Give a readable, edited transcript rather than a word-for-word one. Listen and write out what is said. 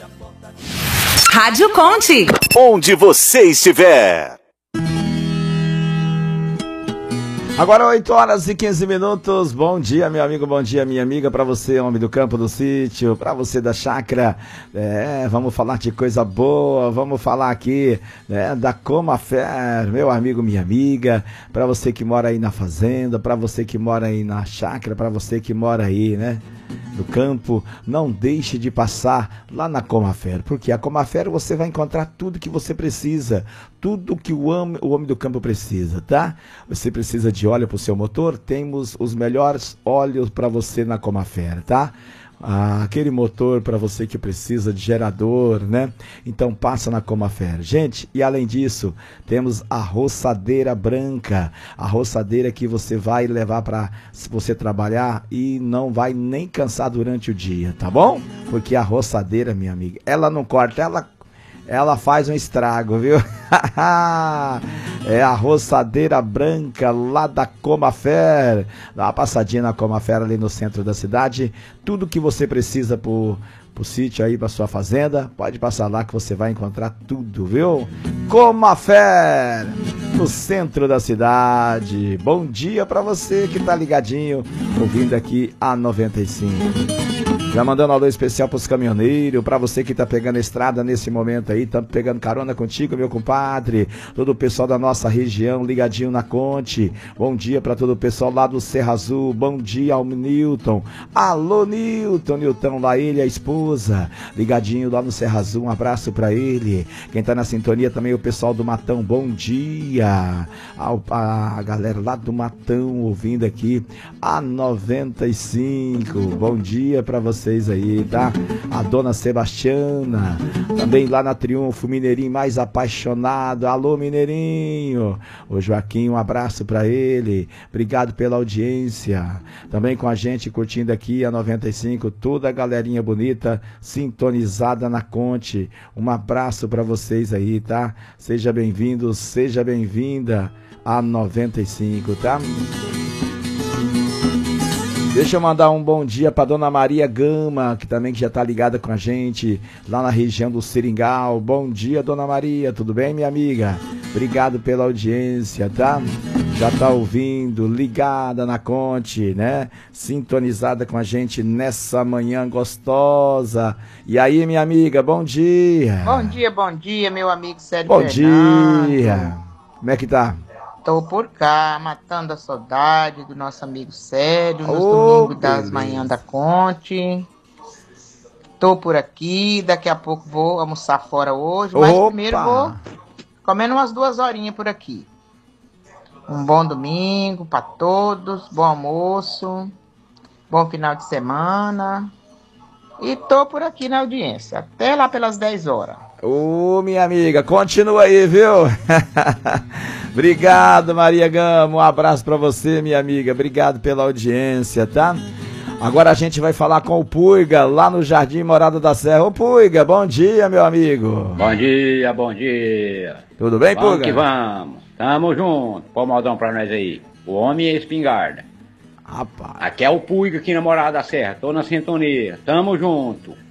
Rádio Conte. Onde você estiver. Agora 8h15. Bom dia, meu amigo, bom dia, minha amiga. Pra você, homem do campo, do sítio, pra você da chácara. Vamos falar de coisa boa. Vamos falar aqui da Comafer, meu amigo, minha amiga. Pra você que mora aí na fazenda, pra você que mora aí na chácara, pra você que mora aí, no campo, não deixe de passar lá na Comafer, porque a Comafer você vai encontrar tudo que você precisa, tudo que o homem do campo precisa, tá? Você precisa de óleo para o seu motor, temos os melhores óleos para você na Comafer, tá? Aquele motor para você que precisa de gerador, Então passa na Comafer. Gente, e além disso, temos a roçadeira branca. A roçadeira que você vai levar para você trabalhar e não vai nem cansar durante o dia, tá bom? Porque a roçadeira, minha amiga, ela não corta, ela faz um estrago, viu? É a roçadeira branca lá da Comafer. Dá uma passadinha na Comafer ali no centro da cidade. Tudo que você precisa pro sítio aí, pra sua fazenda, pode passar lá que você vai encontrar tudo, viu? Comafer, no centro da cidade. Bom dia pra você que tá ligadinho, ouvindo aqui a 95. Já mandando um alô especial pros caminhoneiros, pra você que tá pegando a estrada nesse momento aí, tá pegando carona contigo, meu compadre, todo o pessoal da nossa região ligadinho na Conte. Bom dia pra todo o pessoal lá do Serra Azul, bom dia ao Nilton. Alô Nilton lá ele, a esposa, ligadinho lá no Serra Azul, um abraço pra ele. Quem tá na sintonia também, o pessoal do Matão, bom dia. A galera lá do Matão ouvindo aqui a 95, bom dia pra você. Vocês aí, tá? A dona Sebastiana, também lá na Triunfo, Mineirinho mais apaixonado. Alô, Mineirinho. O Joaquim, um abraço pra ele. Obrigado pela audiência. Também com a gente, curtindo aqui a 95, toda a galerinha bonita, sintonizada na Conte. Um abraço pra vocês aí, tá? Seja bem-vindo, seja bem-vinda a 95, tá? Deixa eu mandar um bom dia para dona Maria Gama, que também já tá ligada com a gente, lá na região do Seringal. Bom dia, dona Maria, tudo bem, minha amiga? Obrigado pela audiência, tá? Já tá ouvindo, ligada na Conte, Sintonizada com a gente nessa manhã gostosa. E aí, minha amiga, bom dia. Bom dia, meu amigo Sérgio Bom Fernando. dia. Como é que tá? Tô por cá, matando a saudade do nosso amigo Sérgio, nos domingos das manhãs da Conte. Tô por aqui, daqui a pouco vou almoçar fora hoje, mas primeiro vou comendo umas 2 horinhas por aqui. Um bom domingo para todos, bom almoço, bom final de semana. E tô por aqui na audiência, até lá pelas 10 horas. Minha amiga, continua aí, viu? Obrigado, Maria Gama, um abraço pra você, minha amiga, obrigado pela audiência, tá? Agora a gente vai falar com o Puiga, lá no Jardim Morada da Serra. Ô Puiga, bom dia, meu amigo. Bom dia, bom dia. Tudo bem, Puiga? Vamos que vamos, tamo junto. Põe o modão pra nós aí, o homem e a espingarda. Rapaz. Aqui é o Puiga aqui na Morada da Serra, tô na sintonia, tamo junto.